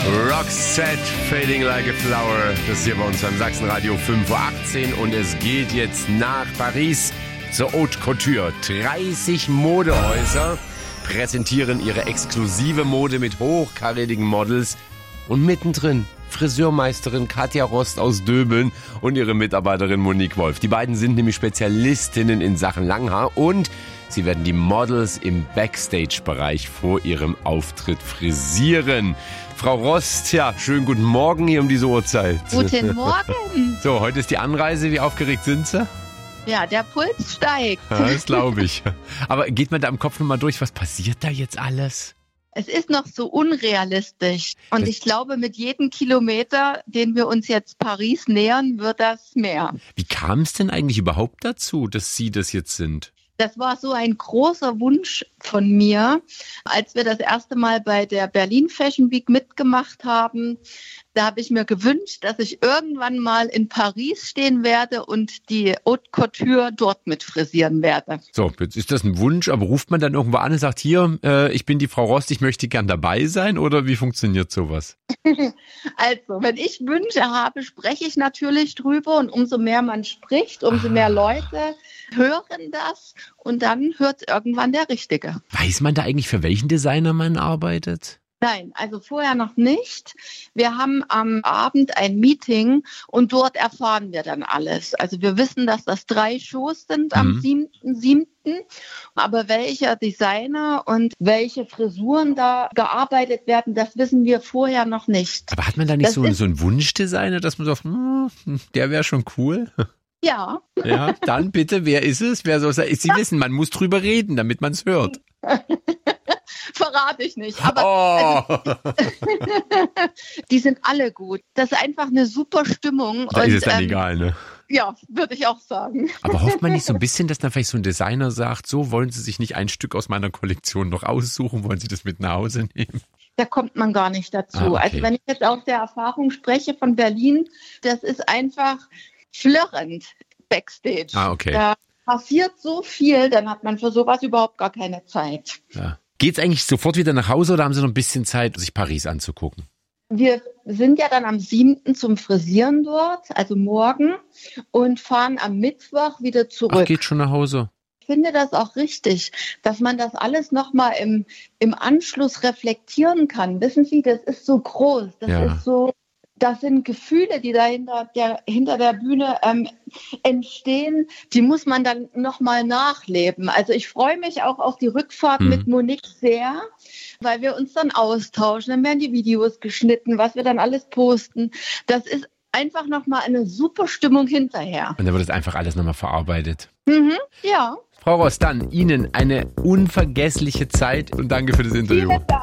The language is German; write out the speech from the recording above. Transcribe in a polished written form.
Roxette, Fading Like a Flower. Das ist hier bei uns beim Sachsenradio 5:18 Uhr und es geht jetzt nach Paris zur Haute Couture. 30 Modehäuser präsentieren ihre exklusive Mode mit hochkarätigen Models und mittendrin Friseurmeisterin Katja Rost aus Döbeln und ihre Mitarbeiterin Monique Wolf. Die beiden sind nämlich Spezialistinnen in Sachen Langhaar und sie werden die Models im Backstage-Bereich vor ihrem Auftritt frisieren. Frau Rost, ja, schönen guten Morgen hier um diese Uhrzeit. Guten Morgen. So, heute ist die Anreise. Wie aufgeregt sind Sie? Ja, der Puls steigt. Ja, das glaube ich. Aber geht man da im Kopf nochmal durch, was passiert da jetzt alles? Es ist noch so unrealistisch. Und ich glaube, mit jedem Kilometer, den wir uns jetzt Paris nähern, wird das mehr. Wie kam es denn eigentlich überhaupt dazu, dass Sie das jetzt sind? Das war so ein großer Wunsch von mir, als wir das erste Mal bei der Berlin Fashion Week mitgemacht haben. Da habe ich mir gewünscht, dass ich irgendwann mal in Paris stehen werde und die Haute Couture dort mit frisieren werde. So, jetzt ist das ein Wunsch, aber ruft man dann irgendwo an und sagt, hier, ich bin die Frau Rost, ich möchte gern dabei sein, oder wie funktioniert sowas? Also, wenn ich Wünsche habe, spreche ich natürlich drüber und umso mehr man spricht, umso mehr Leute hören das und dann hört irgendwann der Richtige. Weiß man da eigentlich, für welchen Designer man arbeitet? Nein, also vorher noch nicht. Wir haben am Abend ein Meeting und dort erfahren wir dann alles. Also wir wissen, dass das 3 Shows sind am 7.7. Aber welcher Designer und welche Frisuren da gearbeitet werden, das wissen wir vorher noch nicht. Aber hat man da nicht so einen Wunschdesigner, dass man sagt, der wäre schon cool? Ja. Ja, dann bitte, wer ist es? Wer soll es? Sie wissen, man muss drüber reden, damit man es hört. Verrate ich nicht. Aber die sind alle gut. Das ist einfach eine super Stimmung. Da ist es dann egal, ne? Ja, würde ich auch sagen. Aber hofft man nicht so ein bisschen, dass dann vielleicht so ein Designer sagt, so wollen Sie sich nicht ein Stück aus meiner Kollektion noch aussuchen, wollen Sie das mit nach Hause nehmen? Da kommt man gar nicht dazu. Okay. Also wenn ich jetzt aus der Erfahrung spreche von Berlin, das ist einfach flirrend Backstage. Okay. Da passiert so viel, dann hat man für sowas überhaupt gar keine Zeit. Ja. Geht's eigentlich sofort wieder nach Hause oder haben Sie noch ein bisschen Zeit, sich Paris anzugucken? Wir sind ja dann am 7. zum Frisieren dort, also morgen, und fahren am Mittwoch wieder zurück. Ach, geht schon nach Hause? Ich finde das auch richtig, dass man das alles nochmal im Anschluss reflektieren kann. Wissen Sie, das ist so groß, das sind Gefühle, die da hinter der Bühne entstehen, die muss man dann nochmal nachleben. Also ich freue mich auch auf die Rückfahrt mit Monique sehr, weil wir uns dann austauschen, dann werden die Videos geschnitten, was wir dann alles posten. Das ist einfach nochmal eine super Stimmung hinterher. Und dann wird das einfach alles nochmal verarbeitet. Ja. Frau Rost, dann Ihnen eine unvergessliche Zeit und danke für das Interview. Vielen Dank.